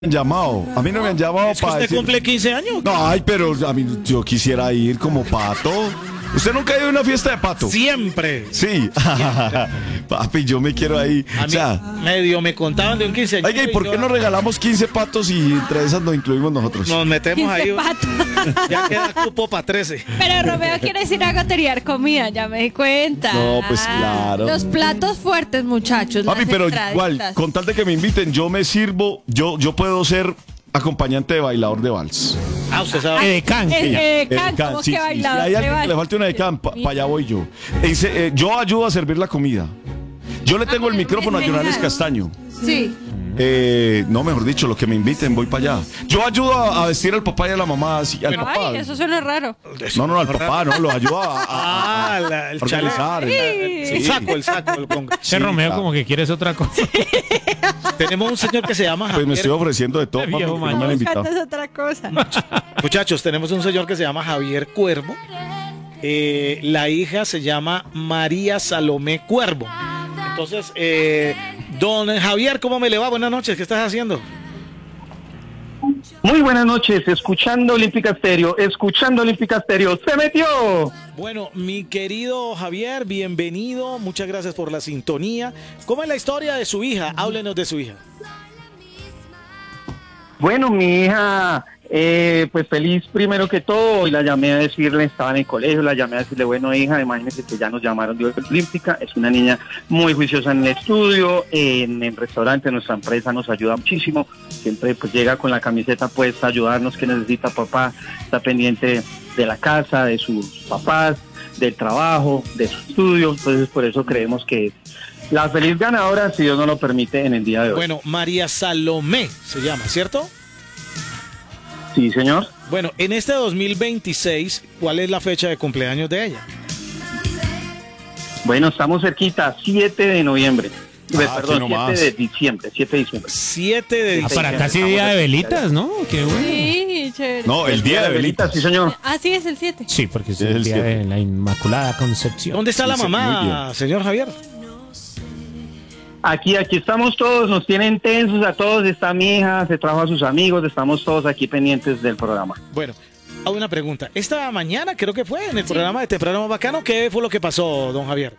llamado. A mí no me han llamado ¿Es que para usted decir... cumple 15 años? No, ay, pero a mí yo quisiera ir como Pato. ¿Usted nunca ha ido a una fiesta de Pato? Siempre. Sí. Papi, yo me quiero ahí. A O mí sea, medio me contaban de un 15 años. oiga, ¿y por qué no regalamos 15 patos y entre esas nos incluimos nosotros? Nos metemos ahí. Pato. Ya queda cupo para 13. Pero Romeo quiere ir a goterear comida, ya me di cuenta. No, pues claro. Los platos fuertes, muchachos. Papi, las pero entraditas. igual, con tal de que me inviten, yo me sirvo, yo puedo ser acompañante de bailador de vals. Ah, usted sabe. Edecán. Edecán, ¿cómo Sí, que sí, bailador si hay de alguien que le vals? falte una edecán, para allá voy yo. Yo ayudo a servir la comida. Yo le tengo el micrófono a Jonales Castaño. Sí. No, mejor dicho, lo que me inviten, voy para allá. Yo ayudo a vestir al papá y a la mamá, así, al papá. Ay, eso suena raro. No, al papá, no, lo ayudo a El chaleco. organizar. El saco, el saco. Ese Romeo claro. como que quieres otra cosa. Tenemos un señor que se llama Pues me Javier. estoy ofreciendo de todo, Qué papi, viejo porque no me han mañoso. invitado. Es otra cosa. Muchachos, tenemos un señor que se llama Javier Cuervo. La hija se llama María Salomé Cuervo. Entonces, don Javier, ¿cómo me le va? Buenas noches, ¿qué estás haciendo? Muy buenas noches, escuchando Olímpica Estéreo, ¡se metió! Bueno, mi querido Javier, bienvenido, muchas gracias por la sintonía. ¿Cómo es la historia de su hija? Háblenos de su hija. Bueno, mi hija, pues feliz primero que todo, y la llamé a decirle, estaba en el colegio, la llamé a decirle, bueno hija, imagínese que ya nos llamaron de Olímpica, es una niña muy juiciosa en el estudio, en el restaurante, nuestra empresa nos ayuda muchísimo, siempre pues llega con la camiseta puesta a ayudarnos, que necesita papá, está pendiente de la casa, de sus papás, del trabajo, de su estudio, entonces por eso creemos que es la feliz ganadora, si Dios nos lo permite, en el día de hoy. Bueno, María Salomé se llama, ¿cierto? Sí, señor. Bueno, en este 2026, ¿cuál es la fecha de cumpleaños de ella? Bueno, estamos cerquita, 7 de noviembre. Perdón, aquí nomás. 7 de diciembre, 7 de diciembre. 7 de Ah, diciembre. para casi día de velitas, ¿no? Qué bueno. Sí, chévere. No, el día de velitas. Sí, señor. Ah, sí, es el 7. Sí, porque es Es el el día siete. de la Inmaculada Concepción. ¿Dónde está la Sí, muy mamá, bien. señor Javier? Aquí estamos todos, nos tienen tensos a todos, está mi hija, se trajo a sus amigos, estamos todos aquí pendientes del programa. Bueno, hago una pregunta. Esta mañana creo que fue en el programa de Temprano Bacano. ¿Qué fue lo que pasó, don Javier?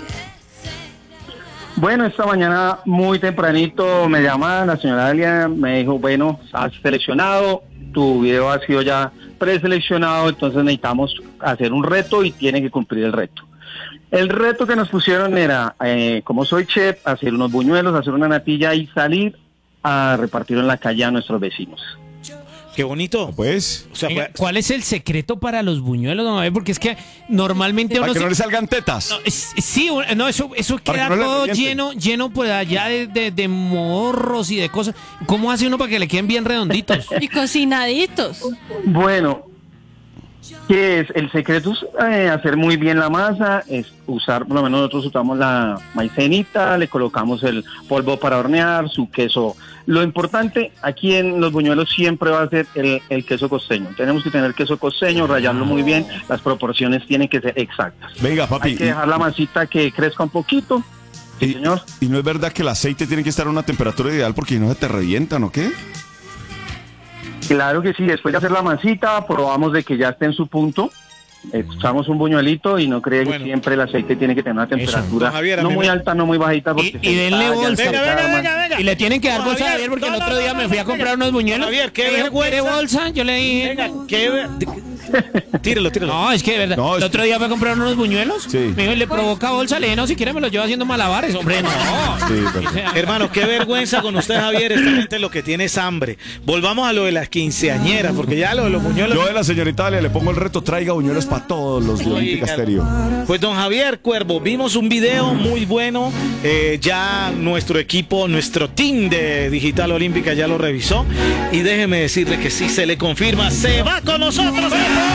Bueno, esta mañana muy tempranito me llama la señora Alia, me dijo, bueno, has seleccionado, tu video ha sido ya preseleccionado, entonces necesitamos hacer un reto y tiene que cumplir el reto. El reto que nos pusieron era, como soy chef, hacer unos buñuelos, hacer una natilla y salir a repartirlo en la calle a nuestros vecinos. Qué bonito. Pues, O sea, Venga, fue- ¿cuál es el secreto para los buñuelos, don Javier? Porque es que normalmente para uno que no se- le salgan tetas. No, sí, no, eso Para queda que no le todo revienten. lleno por allá de morros y de cosas. ¿Cómo hace uno para que le queden bien redonditos? Y cocinaditos. Bueno, ¿qué es? El secreto es hacer muy bien la masa, es usar, por lo menos nosotros usamos la maicenita, le colocamos el polvo para hornear, su queso. Lo importante aquí en los buñuelos siempre va a ser el queso costeño. Tenemos que tener queso costeño, rallarlo muy bien, las proporciones tienen que ser exactas. Venga, papi. Hay que dejar la masita que crezca un poquito. Sí, señor. Y no es verdad que el aceite tiene que estar a una temperatura ideal porque si no se te revientan, ¿o qué? Claro que sí, después de hacer la masita, probamos de que ya esté en su punto. Echamos un buñuelito y no cree Bueno. que siempre el aceite tiene que tener una temperatura Don Javier, a no mí muy me- alta, no muy bajita. Y Porque se denle estalla, bolsa. se Venga, arma. venga. Y le tienen que dar No, bolsa a Javier, Javier porque no, el otro no, día no, me fui a no, comprar unos buñuelos. Javier, qué Me dijo, vergüenza. ¿quiere bolsa? Yo le dije. Venga, Tírelo. No, es que de verdad. No, el es otro día fui a comprar unos buñuelos. Sí. Me dijo, ¿le provoca bolsa? Le dije, no, si quiere me los llevo haciendo malabares. Hombre, no. Sí, perfecto. O sea, Hermano, qué vergüenza con usted, Javier. Esta gente lo que tiene es hambre. Volvamos a lo de las quinceañeras, porque ya lo de los buñuelos. Yo de la señorita Alia le pongo el reto, traiga buñuelos para todos los de Olímpica Oiga. Estéreo. Pues don Javier Cuervo, vimos un video muy bueno, ya nuestro equipo, nuestro team de Digital Olímpica ya lo revisó y déjeme decirle que sí se le confirma, se va con nosotros.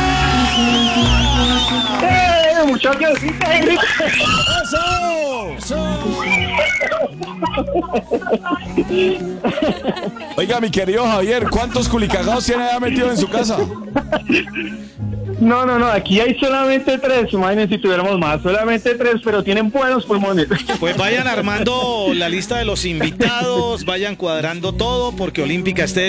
Muchachos, sí, Oiga, mi querido Javier, ¿cuántos culicagados tiene ya metido en su casa? No, aquí hay solamente 3, imagínense si tuviéramos más, solamente 3, pero tienen buenos pulmones. Pues vayan armando la lista de los invitados, vayan cuadrando todo, porque Olímpica Estéreo